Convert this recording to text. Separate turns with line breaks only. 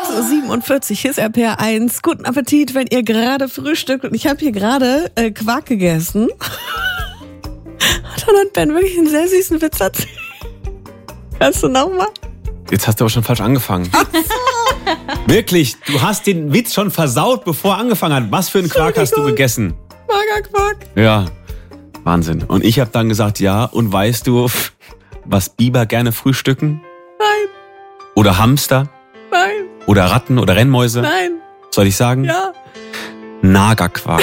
6:47 Uhr, hier ist RPR1. Guten Appetit, wenn ihr gerade frühstückt. Und ich habe hier gerade Quark gegessen. Und dann hat Ben wirklich einen sehr süßen Witz erzählt. Kannst du nochmal?
Jetzt hast du aber schon falsch angefangen. Wirklich, du hast den Witz schon versaut, bevor er angefangen hat. Was für einen Quark hast du gegessen?
Magerquark.
Ja, Wahnsinn. Und ich habe dann gesagt, ja, und weißt du, was Biber gerne frühstücken?
Nein.
Oder Hamster?
Nein.
Oder Ratten oder Rennmäuse?
Nein.
Soll ich sagen?
Ja.
Nagerquark.